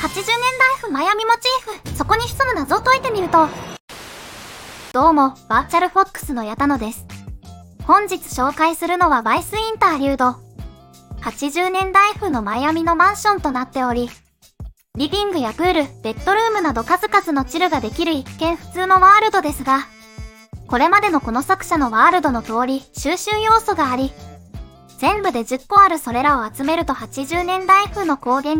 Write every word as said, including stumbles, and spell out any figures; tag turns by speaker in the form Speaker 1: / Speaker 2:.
Speaker 1: ちじゅうねんだい風マヤミモチーフ、そこに潜む謎を解いてみると。どうも、バーチャルフォックスの矢田野です。本日紹介するのはバイスインターリュード。はちじゅうねんだい風のマイアミのマンションとなっており、リビングやプール、ベッドルームなど数々のチルができる一見普通のワールドですが、これまでのこの作者のワールドの通り収集要素があり、全部でじゅっこあるそれらを集めるとはちじゅうねんだい風の高原